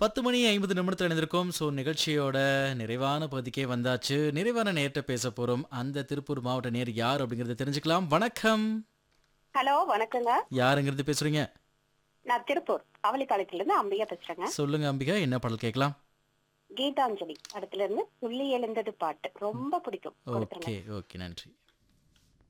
10:50 இணைந்திருக்கோம். So நிகழ்ச்சியோட நிறைவான பகுதிக்கே வந்தாச்சு. நிறைவான நேர்ட்ட பேச போறோம். அந்த திருப்பூர் மாவட்ட நேர் யார் அப்படிங்கறத தெரிஞ்சுக்கலாம். வணக்கம். ஹலோ வணக்கங்க. யாருங்கிறது பேசுறீங்க? நான் திருப்பூர் காவலிப்பாளையத்துல இருந்து அம்பிகா பேசுறேங்க. சொல்லுங்க அம்பிகா, என்ன பாடல் கேட்கலாம்? கீதாஞ்சலி படத்துல இருந்து துள்ளி எழுந்தது பாட்டு ரொம்ப பிடிக்கும். கொடுத்துருங்க. Okay, okay. நன்றி.